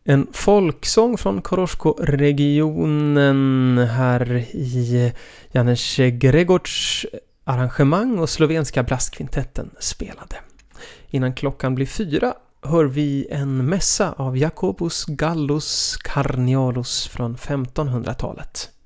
En folksång från Koroško-regionen här i Janez Gregorcs arrangemang och slovenska blastkvintetten spelade. Innan klockan blir 4 hör vi en mässa av Jacobus Gallus Carniolos från 1500-talet.